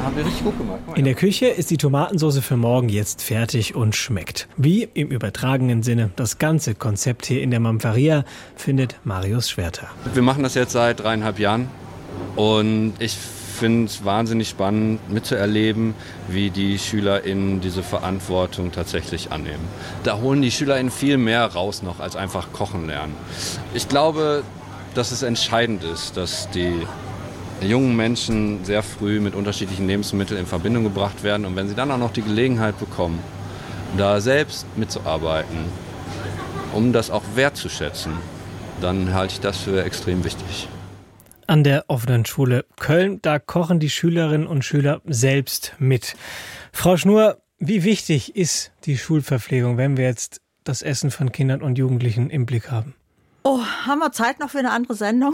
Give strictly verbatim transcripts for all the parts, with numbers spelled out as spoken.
haben wir richtig gut gemacht. In der Küche ist die Tomatensauce für morgen jetzt fertig und schmeckt. Wie im übertragenen Sinne das ganze Konzept hier in der Mamfaria findet Marius Schwerter. Wir machen das jetzt seit dreieinhalb Jahren und ich finde es wahnsinnig spannend mitzuerleben, wie die SchülerInnen diese Verantwortung tatsächlich annehmen. Da holen die SchülerInnen viel mehr raus noch als einfach kochen lernen. Ich glaube, dass es entscheidend ist, dass die jungen Menschen sehr früh mit unterschiedlichen Lebensmitteln in Verbindung gebracht werden. Und wenn sie dann auch noch die Gelegenheit bekommen, da selbst mitzuarbeiten, um das auch wertzuschätzen, dann halte ich das für extrem wichtig. An der offenen Schule Köln, da kochen die Schülerinnen und Schüler selbst mit. Frau Schnur, wie wichtig ist die Schulverpflegung, wenn wir jetzt das Essen von Kindern und Jugendlichen im Blick haben? Oh, haben wir Zeit noch für eine andere Sendung?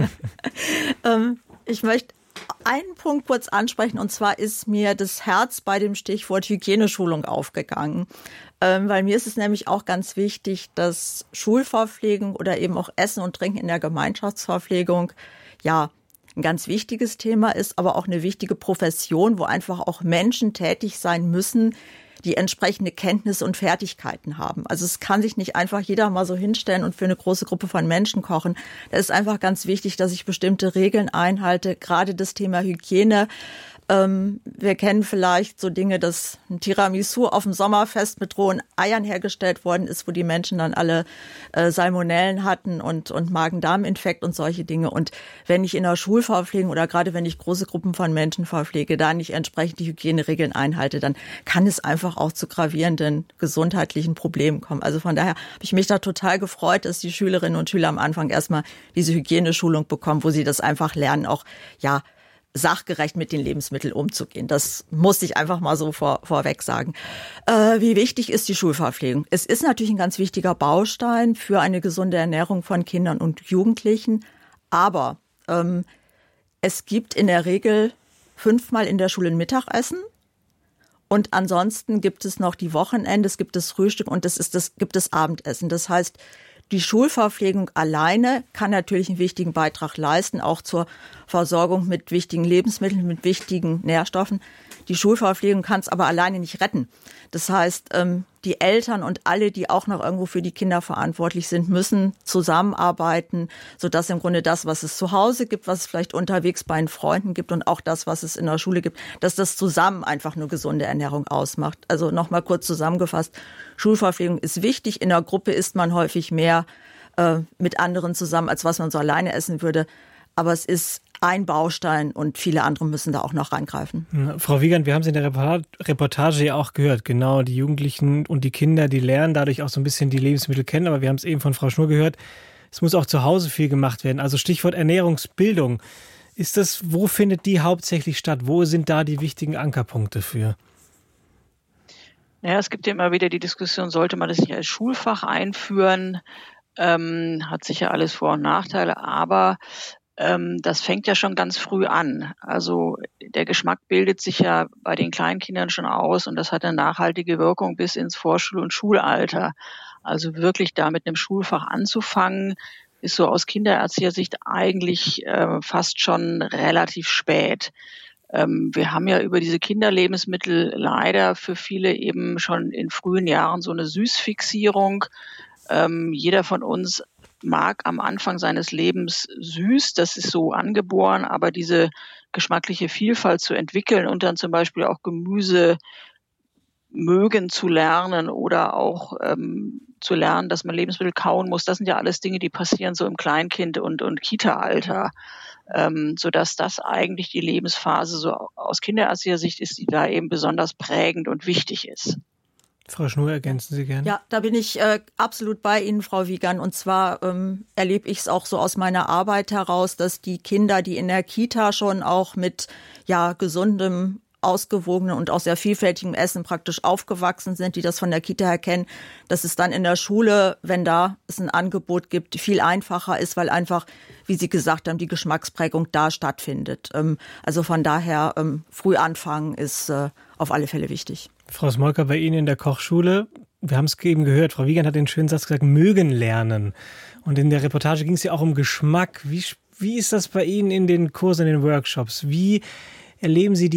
ähm, ich möchte einen Punkt kurz ansprechen, und zwar ist mir das Herz bei dem Stichwort Hygieneschulung aufgegangen. Ähm, weil mir ist es nämlich auch ganz wichtig, dass Schulverpflegung oder eben auch Essen und Trinken in der Gemeinschaftsverpflegung ja ein ganz wichtiges Thema ist, aber auch eine wichtige Profession, wo einfach auch Menschen tätig sein müssen, die entsprechende Kenntnisse und Fertigkeiten haben. Also es kann sich nicht einfach jeder mal so hinstellen und für eine große Gruppe von Menschen kochen. Da ist einfach ganz wichtig, dass ich bestimmte Regeln einhalte, gerade das Thema Hygiene. Ähm, wir kennen vielleicht so Dinge, dass ein Tiramisu auf dem Sommerfest mit rohen Eiern hergestellt worden ist, wo die Menschen dann alle äh, Salmonellen hatten und, und Magen-Darm-Infekt und solche Dinge. Und wenn ich in der Schulverpflegung oder gerade wenn ich große Gruppen von Menschen verpflege, da nicht entsprechend die Hygieneregeln einhalte, dann kann es einfach auch zu gravierenden gesundheitlichen Problemen kommen. Also von daher habe ich mich da total gefreut, dass die Schülerinnen und Schüler am Anfang erstmal diese Hygieneschulung bekommen, wo sie das einfach lernen, auch ja sachgerecht mit den Lebensmitteln umzugehen. Das muss ich einfach mal so vor, vorweg sagen. Äh, wie wichtig ist die Schulverpflegung? Es ist natürlich ein ganz wichtiger Baustein für eine gesunde Ernährung von Kindern und Jugendlichen. Aber ähm, es gibt in der Regel fünfmal in der Schule ein Mittagessen. Und ansonsten gibt es noch die Wochenende, es gibt das Frühstück und es ist das, gibt es Abendessen. Das heißt, die Schulverpflegung alleine kann natürlich einen wichtigen Beitrag leisten, auch zur Versorgung mit wichtigen Lebensmitteln, mit wichtigen Nährstoffen. Die Schulverpflegung kann es aber alleine nicht retten. Das heißt, die Eltern und alle, die auch noch irgendwo für die Kinder verantwortlich sind, müssen zusammenarbeiten, sodass im Grunde das, was es zu Hause gibt, was es vielleicht unterwegs bei den Freunden gibt und auch das, was es in der Schule gibt, dass das zusammen einfach eine gesunde Ernährung ausmacht. Also nochmal kurz zusammengefasst, Schulverpflegung ist wichtig. In der Gruppe isst man häufig mehr äh, mit anderen zusammen, als was man so alleine essen würde. Aber es ist ein Baustein und viele andere müssen da auch noch reingreifen. Ja, Frau Wiegand, wir haben es in der Reportage ja auch gehört. Genau, die Jugendlichen und die Kinder, die lernen dadurch auch so ein bisschen die Lebensmittel kennen. Aber wir haben es eben von Frau Schnur gehört, es muss auch zu Hause viel gemacht werden. Also Stichwort Ernährungsbildung. Ist das, wo findet die hauptsächlich statt? Wo sind da die wichtigen Ankerpunkte für? Ja, es gibt ja immer wieder die Diskussion, sollte man das nicht als Schulfach einführen? Ähm, hat sicher alles Vor- und Nachteile, aber ähm, das fängt ja schon ganz früh an. Also der Geschmack bildet sich ja bei den Kleinkindern schon aus und das hat eine nachhaltige Wirkung bis ins Vorschul- und Schulalter. Also wirklich da mit einem Schulfach anzufangen, ist so aus Kindererziehersicht eigentlich äh, fast schon relativ spät. Ähm, wir haben ja über diese Kinderlebensmittel leider für viele eben schon in frühen Jahren so eine Süßfixierung. Ähm, jeder von uns mag am Anfang seines Lebens süß, das ist so angeboren, aber diese geschmackliche Vielfalt zu entwickeln und dann zum Beispiel auch Gemüse mögen zu lernen oder auch ähm, zu lernen, dass man Lebensmittel kauen muss, das sind ja alles Dinge, die passieren so im Kleinkind- und, und Kita-Alter. Ähm, sodass das eigentlich die Lebensphase so aus Kindererziehersicht ist, die da eben besonders prägend und wichtig ist. Frau Schnur, ergänzen Sie gerne. Ja, da bin ich äh, absolut bei Ihnen, Frau Wiegand. Und zwar ähm, erlebe ich es auch so aus meiner Arbeit heraus, dass die Kinder, die in der Kita schon auch mit ja gesundem, ausgewogenen und auch sehr vielfältigem Essen praktisch aufgewachsen sind, die das von der Kita her kennen, dass es dann in der Schule, wenn da es ein Angebot gibt, viel einfacher ist, weil einfach, wie Sie gesagt haben, die Geschmacksprägung da stattfindet. Ähm, also von daher ähm, früh anfangen ist äh, auf alle Fälle wichtig. Frau Smolka, bei Ihnen in der Kochschule, wir haben es eben gehört, Frau Wiegand hat den schönen Satz gesagt, mögen lernen. Und in der Reportage ging es ja auch um Geschmack. Wie, wie ist das bei Ihnen in den Kursen, in den Workshops? Wie erleben Sie die